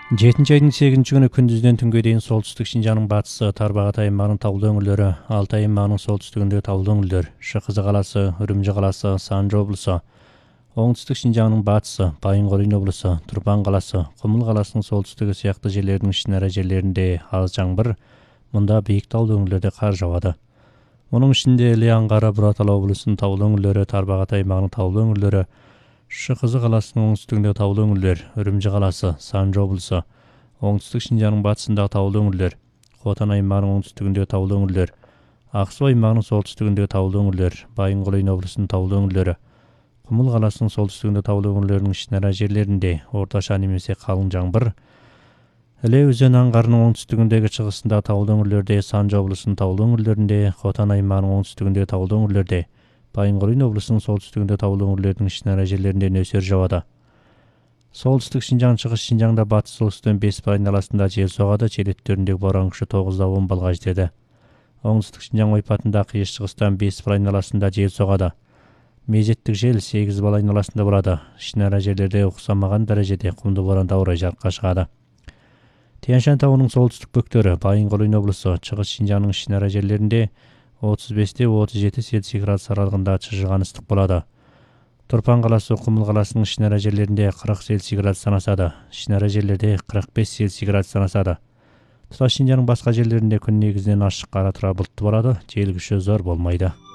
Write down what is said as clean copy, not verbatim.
7 айдың 8 күні күндізден түнге дейін солтүстік Шинжаңның батысы, Тарбағатай аймағының таулы өңірлері, Алтай аймағының солтүстігіндегі таулы өңірлер, Шықызы қаласы, Үрімжі қаласы, Санжы облысы, оңтүстік Шинжаңның батысы, Байынқорин облысы, Тұрпан қаласы, Құмыл қаласының солтүстігі сияқты жерлердің ішінара жерлерінде аз жаңбыр, мұнда биік таулы өңірлерде қар жауады. Оның ішінде Іле аңғары, Бұратала облысының таулы өңірлері, Тарбағатай аймағының таулы өңірлері, Шықызы қаласының оңтүстігіндегі таулы өңірлер, Үрімжі қаласы, Санжы облысы, оңтүстік Шинжаңның батысындағы таулы өңірлер, Хотан аймағының оңтүстігіндегі таулы өңірлер, Ақсу аймағының солтүстігіндегі таулы өңірлер, Байынқорин облысының таулы өңірлері, Құмыл қаласының солтүстігіндегі таулы өңірлерінің ішінара жерлерінде орташа немесе қалың жаңбыр, Іле өзен аңғарының оңтүстігіндегі шығысындағы таулы өңірлерде, Санжы облысының таулы өңірлерінде, Хотан аймағының оңтүстігіндегі таулы өңірлерде, Байынқорин облысының солтүстігінде таулы өңірлердің ішінара жерлерінде нөсер жауады. Солтүстік Шинжаң, шығыс Шинжаңда батыс солтүстіктен 5 айналасында жел соғады, желеттеріндегі боран күші 9-10 балға жетеді. Оңтүстік Шинжаң ойпатында қиыс шығыстан 5 айналасында жел соғады. Мезеттік жел 8 айналасында болады. Ішінара жерлерде ұқсамаған дәрежеде құмды боран дауылай жарыққа шығады. Тянь-Шань тауының солтүстік бөктері, Байынқорин облысы, шығыс Шинжаңның ішінара жерлерінде 35-37 Цельсий градус аралығында шыжыған ыстық болады. Тұрпан қаласы, Құмыл қаласының ішінара жерлерінде 40 Цельсий градус санасады. Ішінара жерлерде 45 Цельсий градус санасады. Тұтас Шинжаңның басқа жерлерінде күн негізінен ашық, ара тұра бұлтты болады, жел күші зор болмайды.